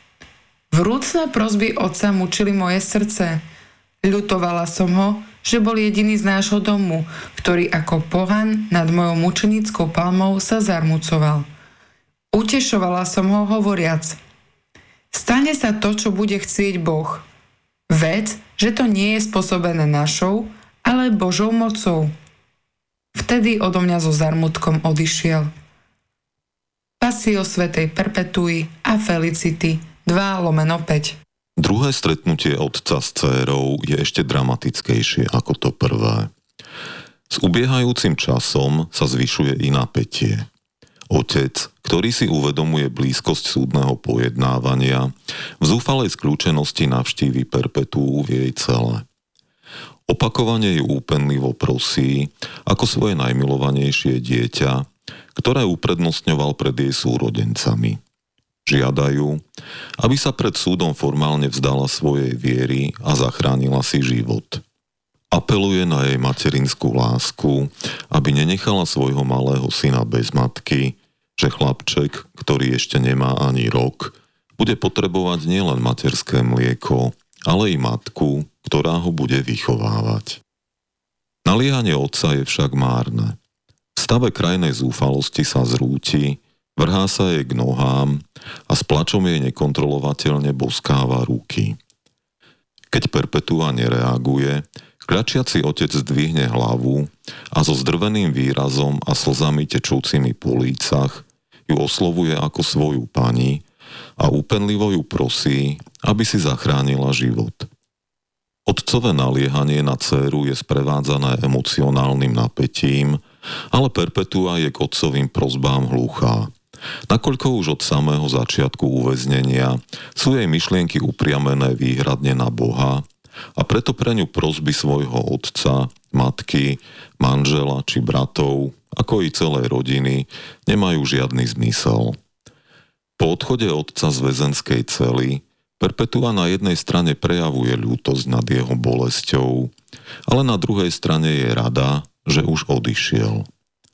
Vrúcne prosby otca mučili moje srdce. Ľutovala som ho, že bol jediný z nášho domu, ktorý ako pohan nad mojou mučenickou palmou sa zarmucoval. Utešovala som ho hovoriac: Stane sa to, čo bude chcieť Boh. Vec, že to nie je spôsobené našou, ale Božou mocou. Vtedy odo mňa so zarmutkom odišiel. Passio svätej Perpetui a Felicity 2/5. Druhé stretnutie otca s dcérou je ešte dramatickejšie ako to prvé. S ubiehajúcim časom sa zvyšuje i napätie. Otec, ktorý si uvedomuje blízkosť súdneho pojednávania, v zúfalej skľúčenosti navštívi Perpetuu v jej cele. Opakovane ju úpenlivo prosí ako svoje najmilovanejšie dieťa, ktoré uprednostňoval pred jej súrodencami. Žiadajú, aby sa pred súdom formálne vzdala svojej viery a zachránila si život. Apeluje na jej materinskú lásku, aby nenechala svojho malého syna bez matky, že chlapček, ktorý ešte nemá ani rok, bude potrebovať nielen materské mlieko, ale i matku, ktorá ho bude vychovávať. Naliehanie otca je však márne. V stave krajnej zúfalosti sa zrúti, vrhá sa jej k nohám a s plačom jej nekontrolovateľne boskáva ruky. Keď Perpetua nereaguje, kľačiaci otec zdvihne hlavu a so zdrveným výrazom a slzami tečúcimi po lícach ju oslovuje ako svoju pani a úpenlivo ju prosí, aby si zachránila život. Otcové naliehanie na dcéru je sprevádzané emocionálnym napätím, ale Perpetua je k otcovým prosbám hluchá. Nakoľko už od samého začiatku uväznenia sú jej myšlienky upriamené výhradne na Boha a preto pre ňu prosby svojho otca, matky, manžela či bratov, ako i celej rodiny, nemajú žiadny zmysel. Po odchode otca z väzenskej cely Perpetua na jednej strane prejavuje ľútosť nad jeho bolesťou, ale na druhej strane je rada, že už odišiel.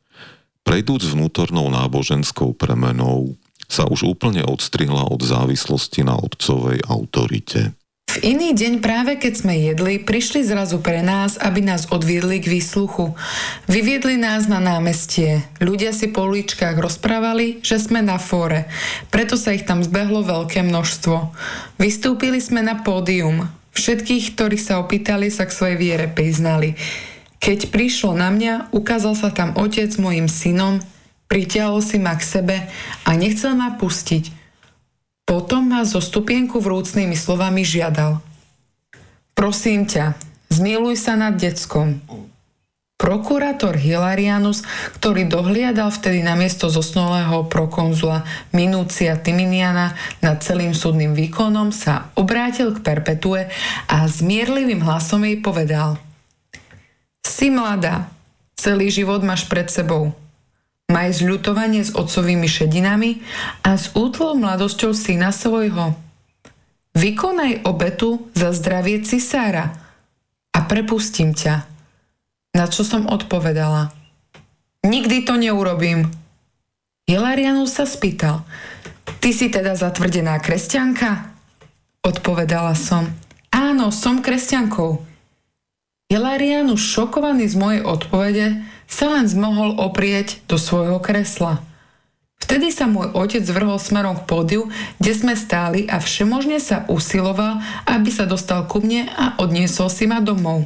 Prejdúc vnútornou náboženskou premenou, sa už úplne odstrihla od závislosti na otcovej autorite. V iný deň práve keď sme jedli, prišli zrazu pre nás, aby nás odviedli k výsluchu. Vyviedli nás na námestie. Ľudia si po uličkách rozprávali, že sme na fóre. Preto sa ich tam zbehlo veľké množstvo. Vystúpili sme na pódium. Všetkých, ktorí sa opýtali, sa k svojej viere priznali. Keď prišlo na mňa, ukázal sa tam otec s mojím synom, pritiahol si ma k sebe a nechcel ma pustiť. Potom ma zo stupienku vrúcnými slovami žiadal. Prosím ťa, zmiluj sa nad deckom. Prokurátor Hilarianus, ktorý dohliadal vtedy na miesto zosnulého prokonzula Minúcia Timiniana nad celým súdnym výkonom, sa obrátil k Perpetue a zmierlivým hlasom jej povedal: Si mladá, celý život máš pred sebou. Maj zľutovanie s otcovými šedinami a s útlou mladosťou syna svojho. Vykonaj obetu za zdravie cisára a prepustím ťa. Na čo som odpovedala: Nikdy to neurobím. Hilarianus sa spýtal: Ty si teda zatvrdená kresťanka? Odpovedala som: Áno, som kresťankou. Hilarianus, šokovaný z mojej odpovede, sa len zmohol oprieť do svojho kresla. Vtedy sa môj otec vrhol smerom k pódiu, kde sme stáli, a všemožne sa usiloval, aby sa dostal ku mne a odniesol si ma domov.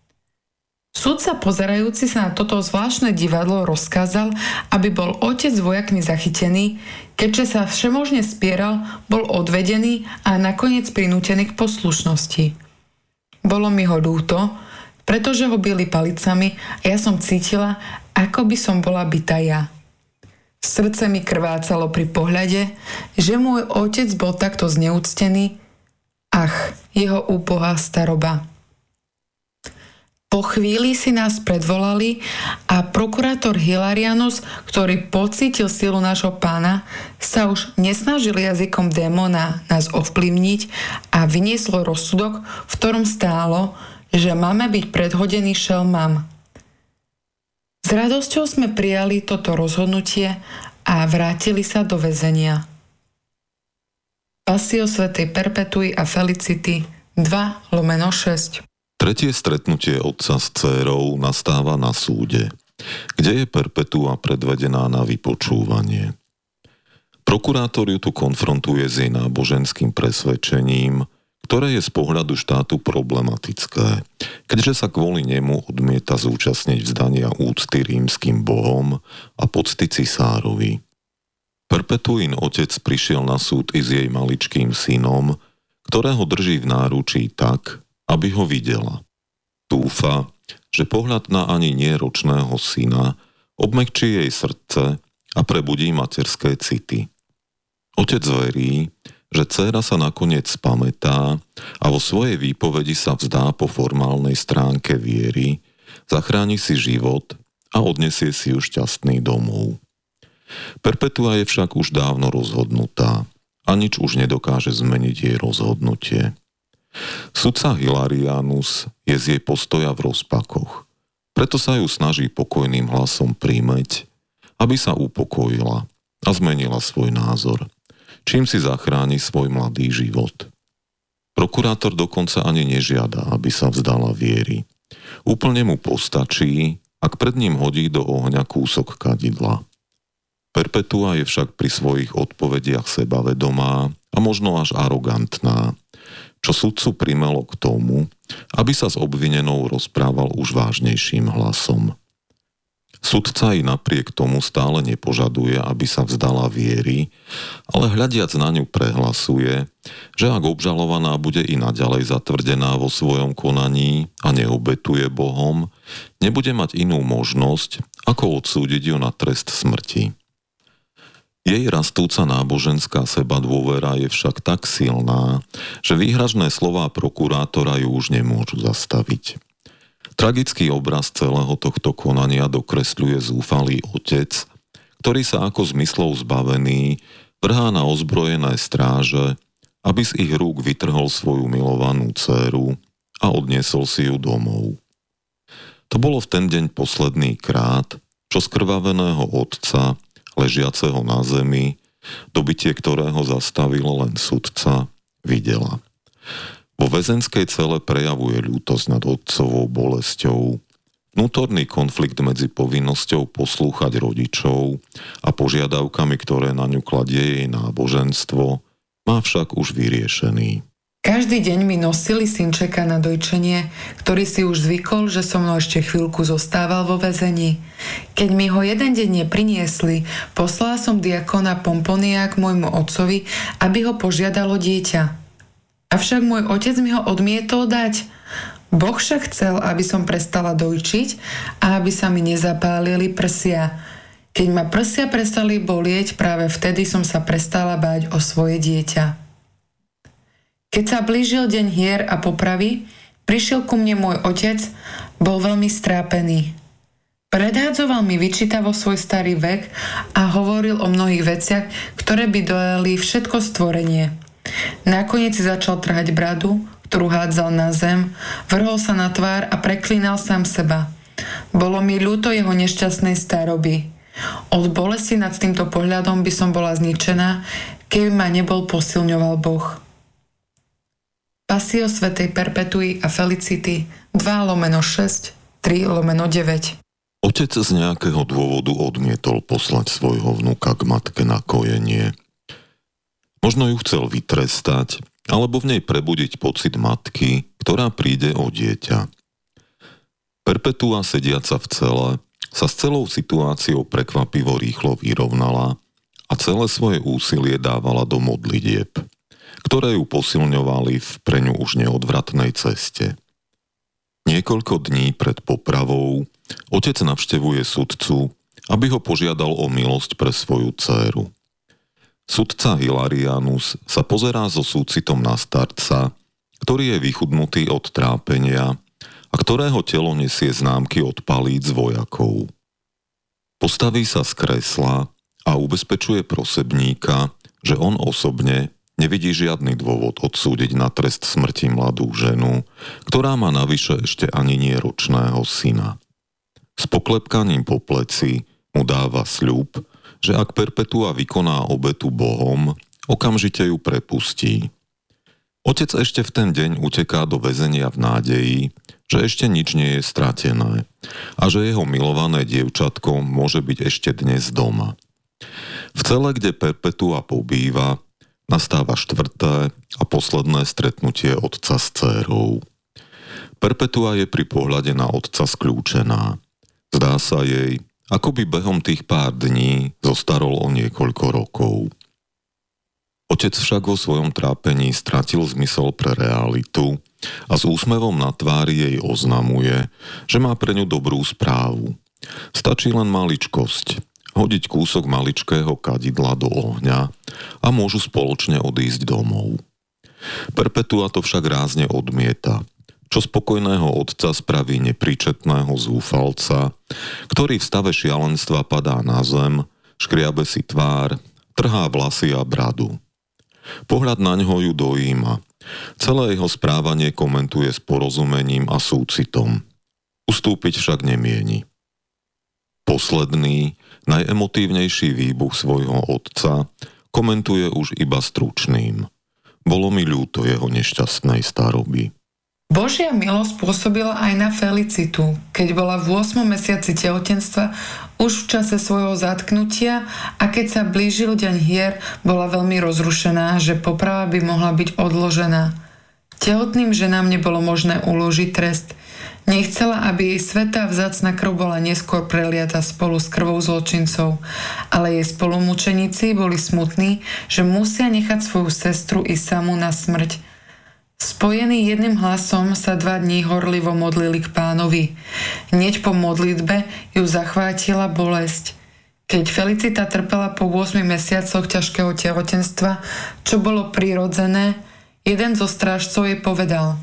Sudca, pozerajúci sa na toto zvláštne divadlo, rozkázal, aby bol otec s vojakmi zachytený, keďže sa všemožne spieral, bol odvedený a nakoniec prinútený k poslušnosti. Bolo mi ho ľúto, pretože ho bili palicami a ja som cítila, ako by som bola bitá ja. Srdce mi krvácalo pri pohľade, že môj otec bol takto zneúctený. Ach, jeho úbohá staroba. Po chvíli si nás predvolali a prokurátor Hilarianus, ktorý pocítil silu nášho pána, sa už nesnažil jazykom démona nás ovplyvniť a vynieslo rozsudok, v ktorom stálo, že máme byť predhodení šelmám. S radosťou sme prijali toto rozhodnutie a vrátili sa do väzenia. Passio svätej Perpetui a Felicity 2/6. Tretie stretnutie otca s dcérou nastáva na súde, kde je Perpetua predvedená na vypočúvanie. Prokurátor ju tu konfrontuje s jej náboženským presvedčením, ktoré je z pohľadu štátu problematické, keďže sa kvôli nemu odmieta zúčastniť vzdania úcty rímskym bohom a pocty cisárovi. Perpetuín otec prišiel na súd i s jej maličkým synom, ktorého drží v náručí tak, aby ho videla. Dúfa, že pohľad na ani nie ročného syna obmekčí jej srdce a prebudí materské city. Otec verí, že dcéra sa nakoniec spamätá a vo svojej výpovedi sa vzdá po formálnej stránke viery, zachráni si život a odnesie si ju šťastný domov. Perpetua je však už dávno rozhodnutá a nič už nedokáže zmeniť jej rozhodnutie. Sudca Hilarianus je z jej postoja v rozpakoch, preto sa ju snaží pokojným hlasom príjmeť, aby sa upokojila a zmenila svoj názor, čím si zachráni svoj mladý život. Prokurátor dokonca ani nežiada, aby sa vzdala viery. Úplne mu postačí, ak pred ním hodí do ohňa kúsok kadidla. Perpetua je však pri svojich odpovediach sebavedomá a možno až arogantná, čo sudcu primelo k tomu, aby sa s obvinenou rozprával už vážnejším hlasom. Sudca i napriek tomu stále nepožaduje, aby sa vzdala viery, ale hľadiac na ňu prehlasuje, že ak obžalovaná bude i naďalej zatvrdená vo svojom konaní a neobetuje Bohom, nebude mať inú možnosť, ako odsúdiť ju na trest smrti. Jej rastúca náboženská sebadôvera je však tak silná, že výhražné slová prokurátora ju už nemôžu zastaviť. Tragický obraz celého tohto konania dokresľuje zúfalý otec, ktorý sa ako zmyslov zbavený vrhá na ozbrojené stráže, aby z ich rúk vytrhol svoju milovanú dcéru a odniesol si ju domov. To bolo v ten deň posledný krát, čo skrvaveného otca, ležiaceho na zemi, dobytie ktorého zastavil len sudca, videla. Vo väzenskej cele prejavuje ľútosť nad otcovou bolesťou, vnútorný konflikt medzi povinnosťou poslúchať rodičov a požiadavkami, ktoré na ňu kladie jej náboženstvo, má však už vyriešený. Každý deň mi nosili synčeka na dojčenie, ktorý si už zvykol, že so mnou ešte chvíľku zostával vo väzení. Keď mi ho jeden deň nepriniesli, poslala som diakona Pomponia k môjmu otcovi, aby ho požiadalo dieťa. Avšak môj otec mi ho odmietol dať. Boh však chcel, aby som prestala dojčiť a aby sa mi nezapálili prsia. Keď ma prsia prestali bolieť, práve vtedy som sa prestala báť o svoje dieťa. Keď sa blížil deň hier a popravy, prišiel ku mne môj otec, bol veľmi strápený. Predhádzoval mi vyčítavo svoj starý vek a hovoril o mnohých veciach, ktoré by dojali všetko stvorenie. Nakoniec si začal trhať bradu, ktorú hádzal na zem, vrhol sa na tvár a preklínal sám seba. Bolo mi ľúto jeho nešťastnej staroby. Od bolesti nad týmto pohľadom by som bola zničená, keby ma nebol posilňoval Boh. Passio svätej Perpetui a Felicity 2/6, 3/9. Otec z nejakého dôvodu odmietol poslať svojho vnuka k matke na kojenie. Možno ju chcel vytrestať, alebo v nej prebudiť pocit matky, ktorá príde o dieťa. Perpetua sediaca v cele sa s celou situáciou prekvapivo rýchlo vyrovnala a celé svoje úsilie dávala do modlitieb, ktoré ju posilňovali v pre ňu už neodvratnej ceste. Niekoľko dní pred popravou otec navštevuje sudcu, aby ho požiadal o milosť pre svoju dcéru. Sudca Hilarianus sa pozerá so súcitom na starca, ktorý je vychudnutý od trápenia a ktorého telo nesie známky od palíc vojakov. Postaví sa z kresla a ubezpečuje prosebníka, že on osobne nevidí žiadny dôvod odsúdiť na trest smrti mladú ženu, ktorá má navyše ešte ani nie ročného syna. S poklepkaním po pleci mu dáva sľub, že ak Perpetua vykoná obetu Bohom, okamžite ju prepustí. Otec ešte v ten deň uteká do väzenia v nádeji, že ešte nič nie je stratené a že jeho milované dievčatko môže byť ešte dnes doma. V cele, kde Perpetua pobýva, nastáva 4. a posledné stretnutie otca s dcérou. Perpetua je pri pohľade na otca skľúčená. Zdá sa jej, ako by behom tých pár dní zostarol o niekoľko rokov. Otec však vo svojom trápení stratil zmysel pre realitu a s úsmevom na tvári jej oznamuje, že má pre ňu dobrú správu. Stačí len maličkosť, hodiť kúsok maličkého kadidla do ohňa a môžu spoločne odísť domov. Perpetua to však rázne odmieta, čo spokojného otca spraví nepríčetného zúfalca, ktorý v stave šialenstva padá na zem, škriabe si tvár, trhá vlasy a bradu. Pohľad na ňo ju dojíma. Celé jeho správanie komentuje s porozumením a súcitom. Ustúpiť však nemieni. Posledný, najemotívnejší výbuch svojho otca komentuje už iba stručným. Bolo mi ľúto jeho nešťastnej staroby. Božia milosť pôsobila aj na Felicitu, keď bola v 8. mesiaci tehotenstva už v čase svojho zatknutia a keď sa blížil deň hier, bola veľmi rozrušená, že poprava by mohla byť odložená. Tehotným ženám nebolo možné uložiť trest. Nechcela, aby jej svätá vzácna krv bola neskôr preliata spolu s krvou zločincov, ale jej spolumučeníci boli smutní, že musia nechať svoju sestru i samú na smrť. Spojení jedným hlasom sa 2 dní horlivo modlili k Pánovi. Hneď po modlitbe ju zachvátila bolesť. Keď Felicita trpela po 8 mesiacoch ťažkého tehotenstva, čo bolo prirodzené, jeden zo strážcov jej povedal: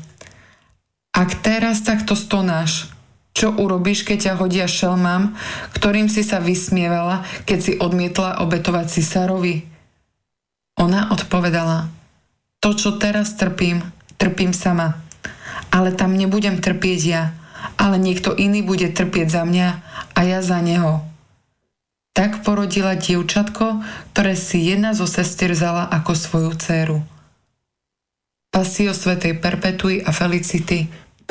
Ak teraz takto stonáš, čo urobíš, keď ťa hodia šelmám, ktorým si sa vysmievala, keď si odmietla obetovať cisárovi? Ona odpovedala: To, čo teraz trpím sama. Ale tam nebudem trpieť ja, ale niekto iný bude trpieť za mňa a ja za neho. Tak porodila dievčatko, ktoré si jedna zo sestier vzala ako svoju dcéru. Passio svätej Perpetui a Felicity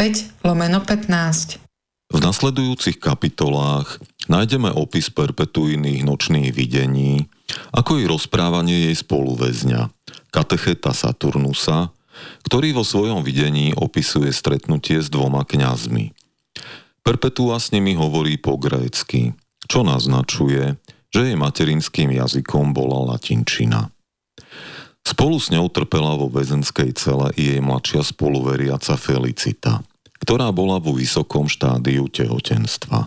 5/15. V nasledujúcich kapitolách nájdeme opis Perpetuiných nočných videní, ako i rozprávanie jej spoluväzňa, katecheta Saturnusa, ktorý vo svojom videní opisuje stretnutie s 2 kňazmi. Perpetua s nimi hovorí po grécky, čo naznačuje, že jej materinským jazykom bola latinčina. Spolu s ňou trpela vo väzenskej cele i jej mladšia spoluveriaca Felicita, ktorá bola vo vysokom štádiu tehotenstva.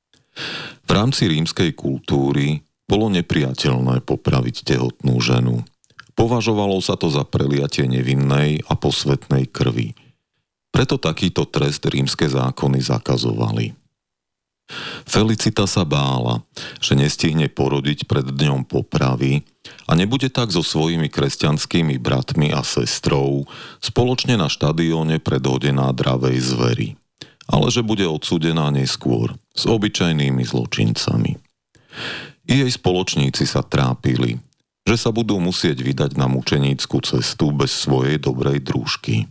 V rámci rímskej kultúry bolo nepriateľné popraviť tehotnú ženu. Považovalo sa to za preliatie nevinnej a posvätnej krvi. Preto takýto trest rímske zákony zakazovali. Felicita sa bála, že nestihne porodiť pred dňom popravy a nebude tak so svojimi kresťanskými bratmi a sestrou spoločne na štadióne predhodená dravej zveri, ale že bude odsúdená neskôr s obyčajnými zločincami. I jej spoločníci sa trápili, že sa budú musieť vydať na mučenícku cestu bez svojej dobrej družky.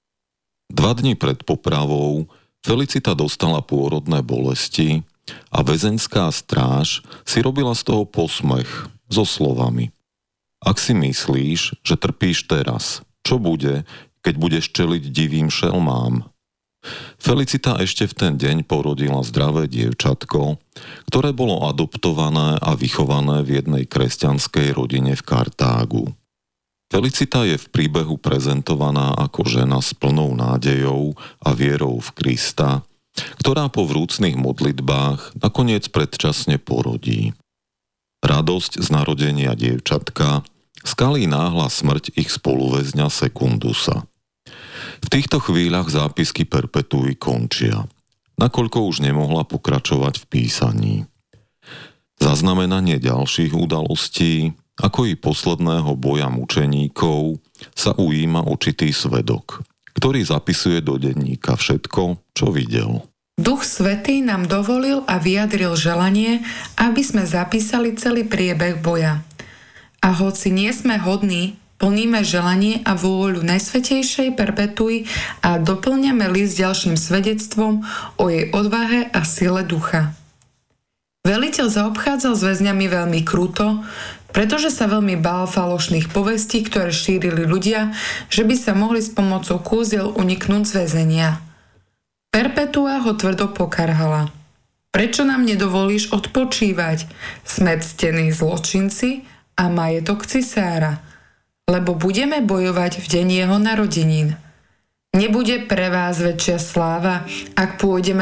2 dni pred popravou Felicita dostala pôrodné bolesti a väzenská stráž si robila z toho posmech so slovami: Ak si myslíš, že trpíš teraz, čo bude, keď budeš čeliť divým šelmám? Felicita ešte v ten deň porodila zdravé dievčatko, ktoré bolo adoptované a vychované v jednej kresťanskej rodine v Kartágu. Felicita je v príbehu prezentovaná ako žena s plnou nádejou a vierou v Krista, ktorá po vrúcnych modlitbách nakoniec predčasne porodí. Radosť z narodenia dievčatka skalí náhla smrť ich spoluväzňa Secundusa. V týchto chvíľach zápisky Perpetui končia, nakoľko už nemohla pokračovať v písaní. Zaznamenanie ďalších udalostí, ako i posledného boja mučeníkov, sa ujíma určitý svedok, ktorý zapisuje do denníka všetko, čo videl. Duch Svätý nám dovolil a vyjadril želanie, aby sme zapísali celý priebeh boja. A hoci nie sme hodní, plníme želanie a vôľu Najsvätejšej Perpetui a doplňame list ďalším svedectvom o jej odvahe a sile ducha. Veliteľ zaobchádzal s väzňami veľmi kruto, pretože sa veľmi bál falošných povestí, ktoré šírili ľudia, že by sa mohli s pomocou kúziel uniknúť z väzenia. Perpetua ho tvrdo pokarhala. Prečo nám nedovolíš odpočívať? Sme ctení zločinci a majetok cisára, lebo budeme bojovať v deň jeho narodenín. Nebude pre vás väčšia sláva, ak pôjdeme